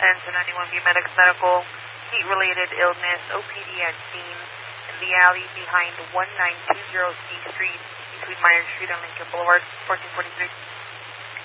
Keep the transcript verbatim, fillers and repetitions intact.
ten to ninety-one B Medics Medical, heat-related illness, O P D at scene, in the alley behind one nine two zero C Street, between Myers Street and Lincoln Boulevard, fourteen forty-three.